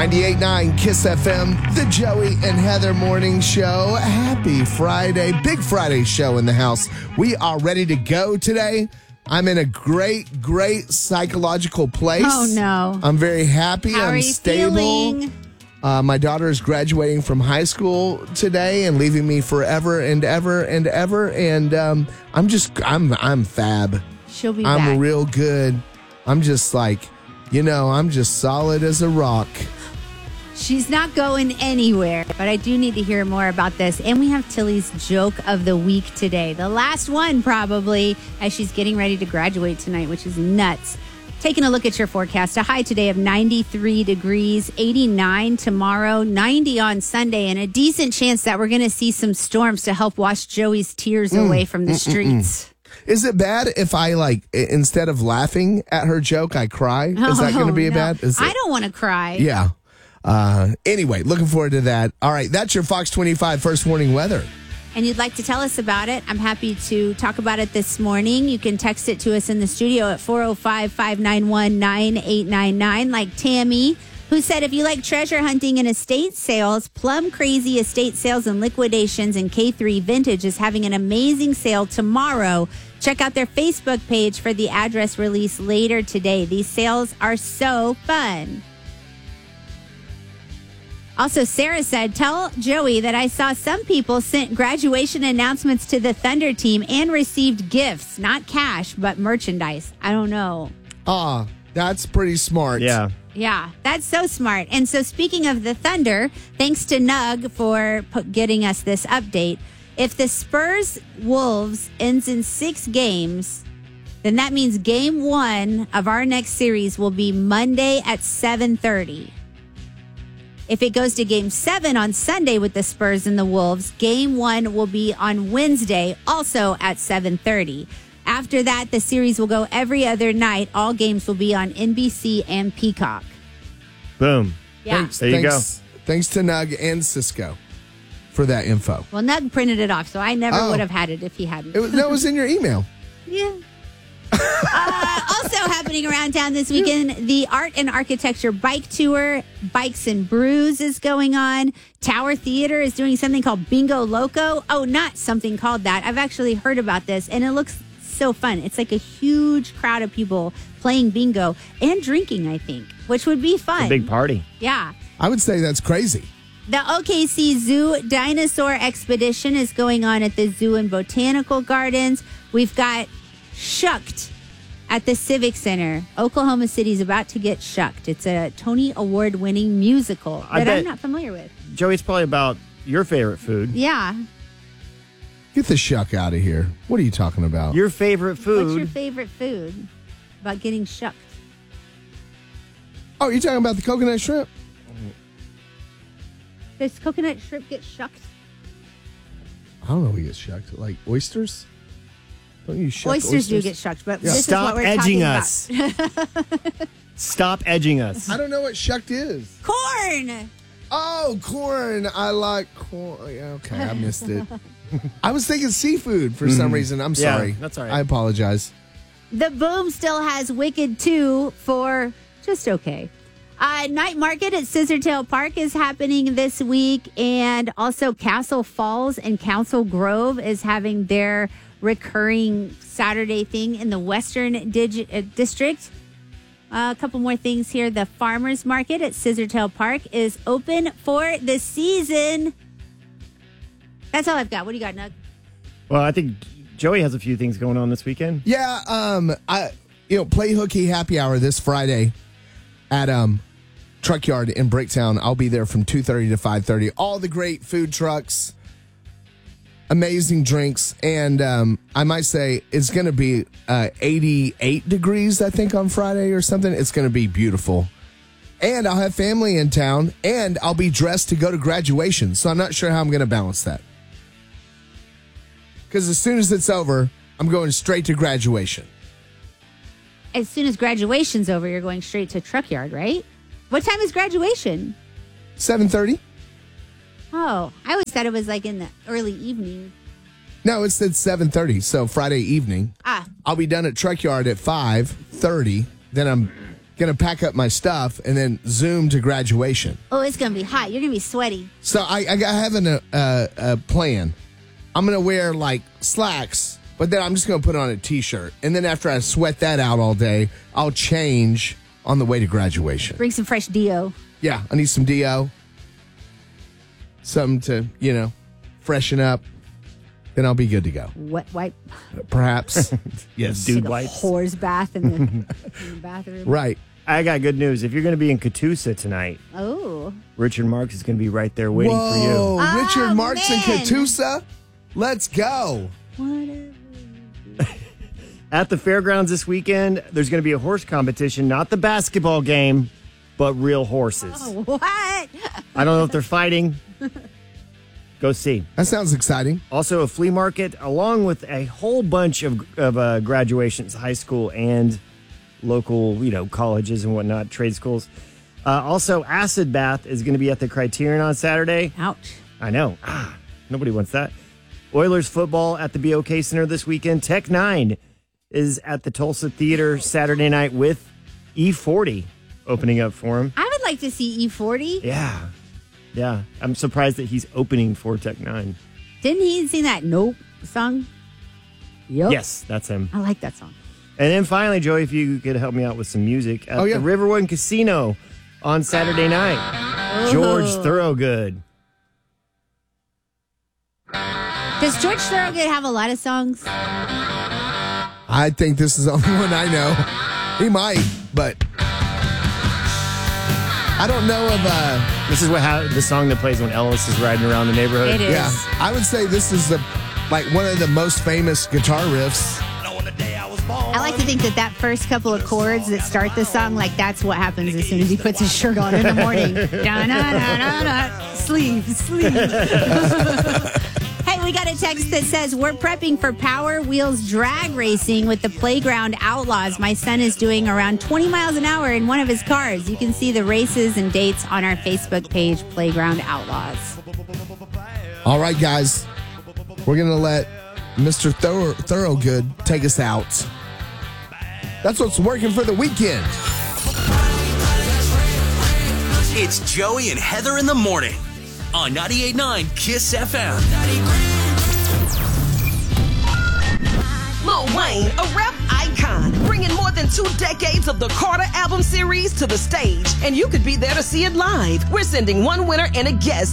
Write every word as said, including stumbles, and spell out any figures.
ninety-eight point nine Kiss F M, the Joey and Heather Morning Show. Happy Friday. Big Friday show in the house. We are ready to go today. I'm in a great, great psychological place. Oh, no. I'm very happy. How I'm are you stable. feeling? Uh, my daughter is graduating from high school today and leaving me forever and ever and ever. And um, I'm just, I'm, I'm fab. She'll be I'm back. real good. I'm just like, you know, I'm just solid as a rock. She's not going anywhere, but I do need to hear more about this. And we have Tilly's joke of the week today. The last one, probably, as she's getting ready to graduate tonight, which is nuts. Taking a look at your forecast, a high today of ninety-three degrees, eighty-nine tomorrow, ninety on Sunday, and a decent chance that we're going to see some storms to help wash Joey's tears Mm, away from the mm, streets. Mm, mm. Is it bad if I, like, instead of laughing at her joke, I cry? Is that going to be Oh, no. bad? Is I it- don't want to cry. Yeah. Uh, anyway, looking forward to that. All right, that's your Fox twenty-five First Morning Weather. And you'd like to tell us about it, I'm happy to talk about it this morning. You can text it to us in the studio at four oh five, five nine one, nine eight nine nine, like Tammy, who said, if you like treasure hunting and estate sales, Plum Crazy Estate Sales and Liquidations and K three Vintage is having an amazing sale tomorrow. Check out their Facebook page for the address release later today. These sales are so fun. Also, Sarah said, tell Joey that I saw some people sent graduation announcements to the Thunder team and received gifts, not cash, but merchandise. I don't know. Ah, that's pretty smart. Yeah. Yeah, that's so smart. And so speaking of the Thunder, thanks to Nug for pu- getting us this update. If the Spurs Wolves ends in six games, then that means game one of our next series will be Monday at seven thirty. If it goes to game seven on Sunday with the Spurs and the Wolves, game one will be on Wednesday, also at seven thirty. After that, the series will go every other night. All games will be on N B C and Peacock. Boom. Yeah. Thanks, There you thanks, Thanks to Nug and Cisco for that info. Well, Nug printed it off, so I never Oh. would have had it if he hadn't. It was, that was in your email. Yeah. uh, also happening around town this weekend, the Art and Architecture Bike Tour, Bikes and Brews is going on. Tower Theater is doing something called Bingo Loco. Oh, not something called that. I've actually heard about this, and it looks so fun. It's like a huge crowd of people playing bingo and drinking, I think, which would be fun. A big party. Yeah. I would say that's crazy. The O K C Zoo Dinosaur Expedition is going on at the Zoo and Botanical Gardens. We've got Shucked at the Civic Center. Oklahoma City is about to get Shucked. It's a Tony Award-winning musical I that I'm bet- not familiar with. Joey, it's probably about your favorite food. Yeah. Get the shuck out of here. What are you talking about? Your favorite food. What's your favorite food about getting shucked? Oh, you're talking about the coconut shrimp? Does coconut shrimp get shucked? I don't know what gets shucked. Like oysters? Don't you shuck Oysters, oysters? do get shucked, but Yeah. this Stop is what we're edging talking us. about. Stop edging us. I don't know what shucked is. Corn! Oh, corn. I like corn. Yeah, okay, I missed it. I was thinking seafood for some reason. I'm Yeah, sorry. that's all right. I apologize. The Boom still has Wicked two for just okay. Uh, night market at Scissortail Park is happening this week, and also Castle Falls and Council Grove is having their recurring Saturday thing in the Western dig- uh, District. Uh, a couple more things here. The Farmers Market at Scissortail Park is open for the season. That's all I've got. What do you got, Nug? Well, I think Joey has a few things going on this weekend. Yeah, um, I you know, play hooky happy hour this Friday at um Truck Yard in Bricktown. I'll be there from two thirty to five thirty. All the great food trucks, amazing drinks, and um, I might say it's going to be uh, eighty-eight degrees, I think, on Friday or something. It's going to be beautiful. And I'll have family in town, and I'll be dressed to go to graduation, so I'm not sure how I'm going to balance that. Because as soon as it's over, I'm going straight to graduation. As soon as graduation's over, you're going straight to Truck Yard, right? What time is graduation? seven thirty? Oh, I always thought it was like in the early evening. No, it's at seven thirty, so Friday evening. Ah, I'll be done at Truck Yard at five thirty. Then I'm going to pack up my stuff and then Zoom to graduation. Oh, it's going to be hot. You're going to be sweaty. So I, I have an, uh, a plan. I'm going to wear like slacks, but then I'm just going to put on a t-shirt. And then after I sweat that out all day, I'll change on the way to graduation. Bring some fresh Dio. Yeah, I need some Dio. Something to, you know, freshen up. Then I'll be good to go. Wet wipe. Perhaps. Yes. Dude Like a wipes. whore's bath in the, in the bathroom. Right. I got good news. If you're going to be in Catoosa tonight, Oh. Richard Marks is going to be right there waiting Whoa, for you. Oh, Richard Marks and man. Catoosa? Let's go. Whatever. At the fairgrounds this weekend, there's going to be a horse competition, not the basketball game, but real horses. Oh, what? I don't know if they're fighting. Go see. That sounds exciting. Also, a flea market, along with a whole bunch of, of uh, graduations, high school and local, you know, colleges and whatnot, trade schools. Uh, also, Acid Bath is going to be at the Criterion on Saturday. Ouch. I know. Ah, nobody wants that. Oilers football at the B O K Center this weekend. Tech Nine is at the Tulsa Theater Saturday night with E forty opening up for him. I would like to see E forty. Yeah. Yeah. I'm surprised that he's opening for Tech Nine. Didn't he sing that Nope song? Yep. Yes, that's him. I like that song. And then finally, Joey, if you could help me out with some music at Oh, yeah. the Riverwood Casino on Saturday night. George Thorogood. Does George Thorogood have a lot of songs? I think this is the only one I know. He might, but I don't know of uh This is what ha- the song that plays when Ellis is riding around the neighborhood. It is. yeah. I would say this is the like one of the most famous guitar riffs. I like to think that that first couple of chords that start the song, like that's what happens as soon as he puts his shirt on in the morning. Da-na-na-na-na. Sleeve, sleeve. Hey, we got a text that says, we're prepping for Power Wheels drag racing with the Playground Outlaws. My son is doing around twenty miles an hour in one of his cars. You can see the races and dates on our Facebook page, Playground Outlaws. All right, guys. We're going to let Mister Thor- Thorogood take us out. That's what's working for the weekend. It's Joey and Heather in the morning on ninety-eight point nine KISS F M. Lil Wayne, a rap icon, bringing more than two decades of the Carter album series to the stage. And you could be there to see it live. We're sending one winner and a guest